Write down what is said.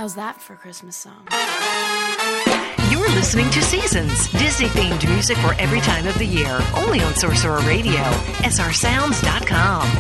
How's that for a Christmas song? You're listening to Seasons, Disney-themed music for every time of the year, only on Sorcerer Radio, srsounds.com.